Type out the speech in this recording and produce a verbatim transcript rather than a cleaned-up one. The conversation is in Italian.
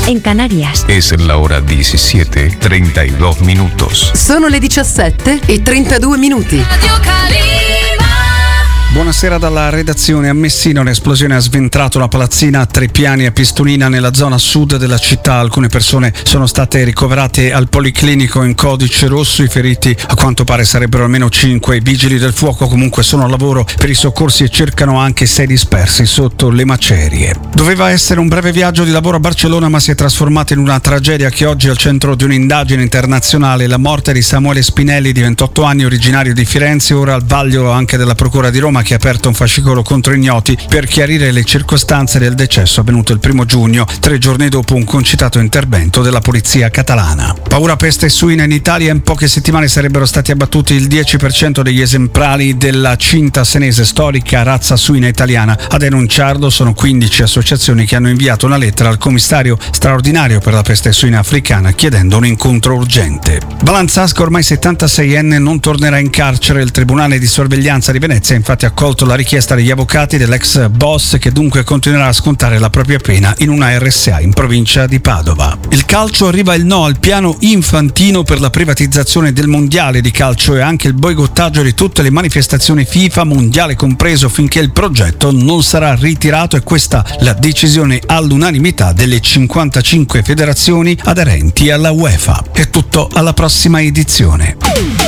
en Canarias. Es la hora diecisiete, treinta y dos minutos. Sono le diciassette e trentadue minuti. Buonasera dalla redazione. A Messina un'esplosione ha sventrato una palazzina a tre piani a Pistolina nella zona sud della città. Alcune persone sono state ricoverate al policlinico in codice rosso. I feriti a quanto pare sarebbero almeno cinque. I vigili del fuoco comunque sono a lavoro per i soccorsi e cercano anche sei dispersi sotto le macerie. Doveva essere un breve viaggio di lavoro a Barcellona, ma si è trasformato in una tragedia che oggi è al centro di un'indagine internazionale. La morte di Samuele Spinelli, di ventotto anni, originario di Firenze, ora al vaglio anche della Procura di Roma, che ha aperto un fascicolo contro ignoti per chiarire le circostanze del decesso avvenuto il primo giugno, tre giorni dopo un concitato intervento della polizia catalana. Paura peste suina in Italia. In poche settimane sarebbero stati abbattuti il dieci per cento degli esemplari della cinta senese, storica razza suina italiana. A denunciarlo sono quindici associazioni che hanno inviato una lettera al commissario straordinario per la peste suina africana chiedendo un incontro urgente. Balanzasca, ormai settantaseienne, non tornerà in carcere. Il Tribunale di Sorveglianza di Venezia ha infatti accolto la richiesta degli avvocati dell'ex boss, che dunque continuerà a scontare la propria pena in una R S A in provincia di Padova. Il calcio, arriva il no al piano infantino per la privatizzazione del mondiale di calcio e anche il boicottaggio di tutte le manifestazioni FIFA, mondiale compreso, finché il progetto non sarà ritirato. E questa la decisione all'unanimità delle cinquantacinque federazioni aderenti alla UEFA. È tutto, alla prossima edizione.